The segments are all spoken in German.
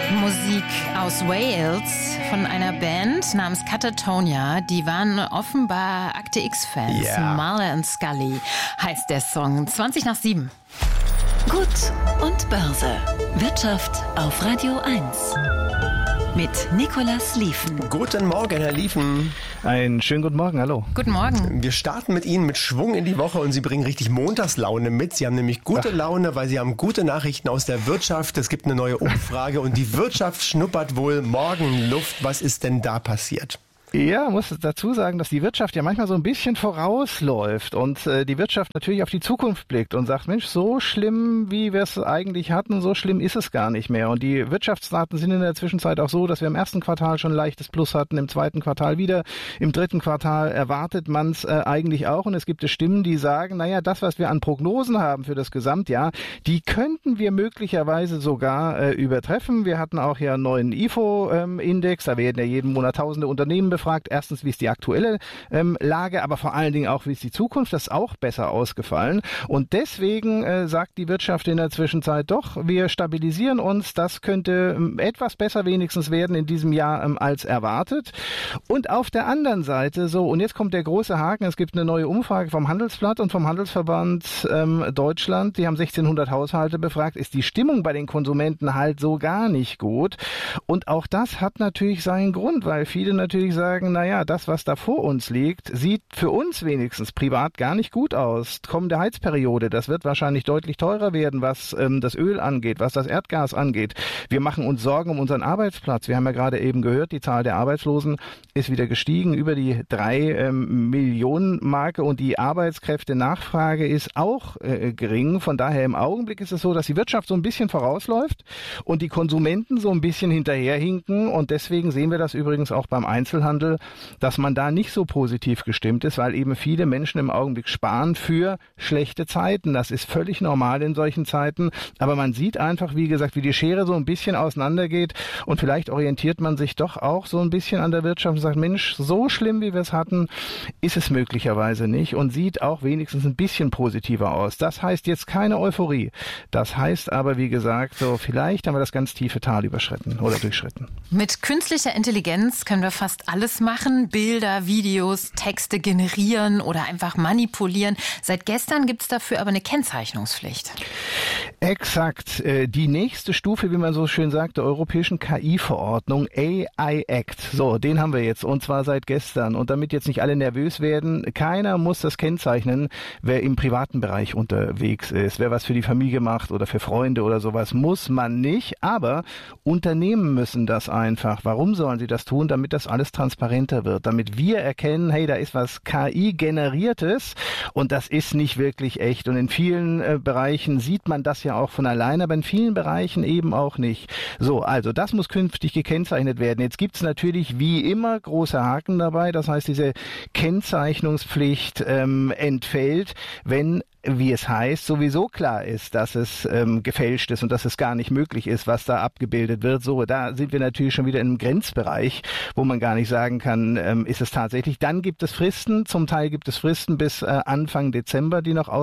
Musik aus Wales von einer Band namens Catatonia. Die waren offenbar Akte X-Fans. Yeah. Marley and Scully heißt der Song. 7:20. Gut und Börse. Wirtschaft auf Radio 1. Mit Nicolas Lieven. Guten Morgen, Herr Lieven. Einen schönen guten Morgen, hallo. Guten Morgen. Wir starten mit Ihnen mit Schwung in die Woche und Sie bringen richtig Montagslaune mit. Sie haben nämlich gute Laune, weil Sie haben gute Nachrichten aus der Wirtschaft. Es gibt eine neue Umfrage und die Wirtschaft schnuppert wohl morgen Luft. Was ist denn da passiert? Ja, muss dazu sagen, dass die Wirtschaft ja manchmal so ein bisschen vorausläuft und die Wirtschaft natürlich auf die Zukunft blickt und sagt, Mensch, so schlimm, wie wir es eigentlich hatten, so schlimm ist es gar nicht mehr. Und die Wirtschaftsdaten sind in der Zwischenzeit auch so, dass wir im ersten Quartal schon ein leichtes Plus hatten, im zweiten Quartal wieder, im dritten Quartal erwartet man es eigentlich auch. Und es gibt Stimmen, die sagen, naja, das, was wir an Prognosen haben für das Gesamtjahr, die könnten wir möglicherweise sogar übertreffen. Wir hatten auch ja einen neuen IFO-Index, da werden ja jeden Monat tausende Unternehmen befragt. Erstens, wie ist die aktuelle Lage, aber vor allen Dingen auch, wie ist die Zukunft. Das ist auch besser ausgefallen. Und deswegen sagt die Wirtschaft in der Zwischenzeit doch, wir stabilisieren uns. Das könnte etwas besser wenigstens werden in diesem Jahr als erwartet. Und auf der anderen Seite, so, und jetzt kommt der große Haken, es gibt eine neue Umfrage vom Handelsblatt und vom Handelsverband Deutschland. Die haben 1600 Haushalte befragt. Ist die Stimmung bei den Konsumenten halt so gar nicht gut? Und auch das hat natürlich seinen Grund, weil viele natürlich sagen, naja, das, was da vor uns liegt, sieht für uns wenigstens privat gar nicht gut aus. Kommende Heizperiode, das wird wahrscheinlich deutlich teurer werden, was das Öl angeht, was das Erdgas angeht. Wir machen uns Sorgen um unseren Arbeitsplatz. Wir haben ja gerade eben gehört, die Zahl der Arbeitslosen ist wieder gestiegen, über die 3 Millionen Marke und die Arbeitskräftenachfrage ist auch gering. Von daher im Augenblick ist es so, dass die Wirtschaft so ein bisschen vorausläuft und die Konsumenten so ein bisschen hinterherhinken und deswegen sehen wir das übrigens auch beim Einzelhandel, dass man da nicht so positiv gestimmt ist, weil eben viele Menschen im Augenblick sparen für schlechte Zeiten. Das ist völlig normal in solchen Zeiten, aber man sieht einfach, wie gesagt, wie die Schere so ein bisschen auseinandergeht und vielleicht orientiert man sich doch auch so ein bisschen an der Wirtschaft und sagt, Mensch, so schlimm, wie wir es hatten, ist es möglicherweise nicht und sieht auch wenigstens ein bisschen positiver aus. Das heißt jetzt keine Euphorie. Das heißt aber, wie gesagt, so vielleicht haben wir das ganz tiefe Tal überschritten oder durchschritten. Mit künstlicher Intelligenz können wir fast alles machen. Bilder, Videos, Texte generieren oder einfach manipulieren. Seit gestern gibt es dafür aber eine Kennzeichnungspflicht. Exakt. Die nächste Stufe, wie man so schön sagt, der europäischen KI-Verordnung, AI Act. So, den haben wir jetzt und zwar seit gestern. Und damit jetzt nicht alle nervös werden, keiner muss das kennzeichnen, wer im privaten Bereich unterwegs ist. Wer was für die Familie macht oder für Freunde oder sowas, muss man nicht. Aber Unternehmen müssen das einfach. Warum sollen sie das tun? Damit das alles transparenter wird. Damit wir erkennen, hey, da ist was KI-generiertes und das ist nicht wirklich echt. Und in vielen Bereichen sieht man das ja auch von alleine, aber in vielen Bereichen eben auch nicht. So, also das muss künftig gekennzeichnet werden. Jetzt gibt es natürlich wie immer große Haken dabei. Das heißt, diese Kennzeichnungspflicht entfällt, wenn, wie es heißt, sowieso klar ist, dass es gefälscht ist und dass es gar nicht möglich ist, was da abgebildet wird. So, da sind wir natürlich schon wieder in einem Grenzbereich, wo man gar nicht sagen kann, ist es tatsächlich. Dann gibt es Fristen, zum Teil gibt es Fristen bis Anfang Dezember, die noch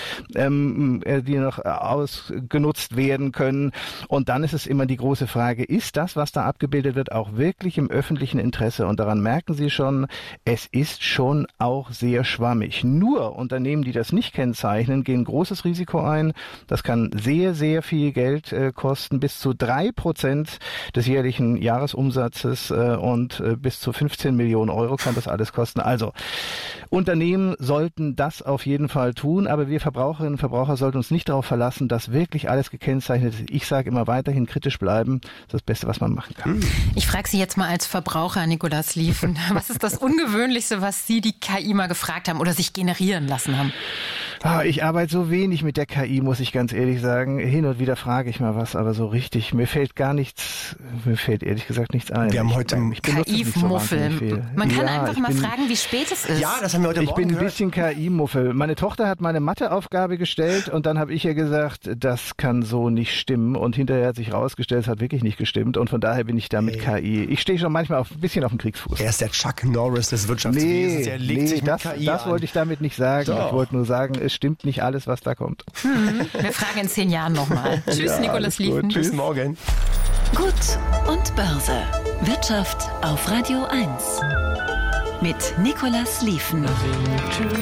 ausgenutzt werden können. Und dann ist es immer die große Frage, ist das, was da abgebildet wird, auch wirklich im öffentlichen Interesse? Und daran merken Sie schon, es ist schon auch sehr schwammig. Nur Unternehmen, die das nicht kennzeichnen, gehen großes Risiko ein. Das kann sehr, sehr viel Geld kosten, bis zu 3% des jährlichen Jahresumsatzes und bis zu 15 Millionen Euro kann das alles kosten. Also Unternehmen sollten das auf jeden Fall tun, aber wir Verbraucherinnen und Verbraucher sollten uns nicht darauf verlassen, dass wirklich alles gekennzeichnet ist. Ich sage immer weiterhin kritisch bleiben. Das ist das Beste, was man machen kann. Ich frage Sie jetzt mal als Verbraucher, Nicolas Lieven, was ist das Ungewöhnlichste, was Sie die KI mal gefragt haben oder sich generieren lassen haben? Ich arbeite so wenig mit der KI, muss ich ganz ehrlich sagen. Hin und wieder frage ich mal was, aber so richtig, mir fällt ehrlich gesagt nichts ein. Wir haben heute KI-Muffel. Man kann einfach mal fragen, wie spät es ist. Ja, das haben wir heute Morgen gehört. Ich bin ein bisschen KI-Muffel. Meine Tochter hat meine Matheaufgabe gestellt und dann habe ich ihr gesagt, das kann so nicht stimmen. Und hinterher hat sich rausgestellt, es hat wirklich nicht gestimmt. Und von daher bin ich da mit KI. Ich stehe schon manchmal ein bisschen auf dem Kriegsfuß. Er ist der Chuck Norris des Wirtschaftswesens. Der legt sich mit KI das wollte ich damit nicht sagen. Doch. Ich wollte nur sagen, es stimmt nicht alles, was da kommt. Wir fragen in 10 Jahren nochmal. Tschüss, Nicolas Lieven. Bis morgen. Gut und Börse. Wirtschaft auf Radio 1. Mit Nicolas Liefen.